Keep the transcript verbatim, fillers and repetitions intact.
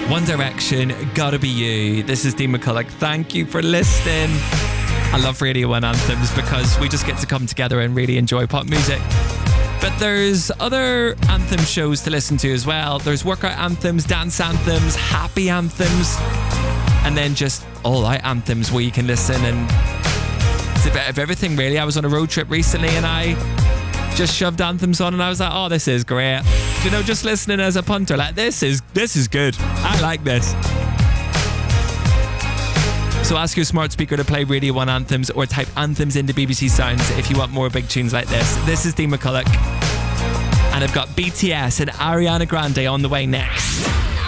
One Direction, Gotta Be You. This is Dean McCulloch. Thank you for listening. I love Radio one Anthems because we just get to come together and really enjoy pop music. But there's other anthem shows to listen to as well. There's workout anthems, dance anthems, happy anthems, and then just all-out anthems where you can listen, and it's a bit of everything really. I was on a road trip recently and I just shoved anthems on and I was like, oh, this is great. You know, just listening as a punter, like this is this is good. I like this. So ask your smart speaker to play Radio one Anthems or type anthems into B B C Sounds if you want more big tunes like this. This is Dean McCulloch. And I've got B T S and Ariana Grande on the way next.